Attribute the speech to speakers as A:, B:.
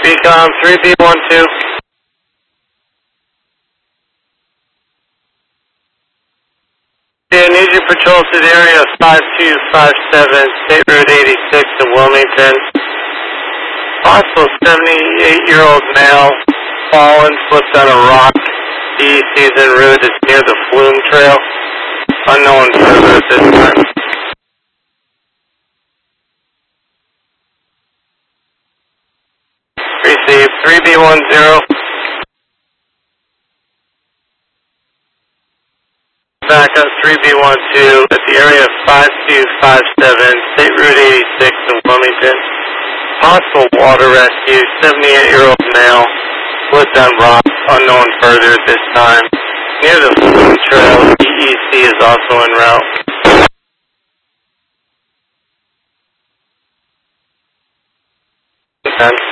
A: Recon 3B12. I need you patrol to the area of 5257 State Route 86 in Wilmington. Possible 78-year-old male fallen, slipped on a rock. DEC is en route. It's near the Flume Trail. Unknown further at this time. Receive 3B10. Back up 3B12 at the area of 5257 State Route 86 in Wilmington. Possible water rescue, 78-year-old male, slipped on rock, unknown further at this time. Near the Flume Trail, DEC is also en route. Okay.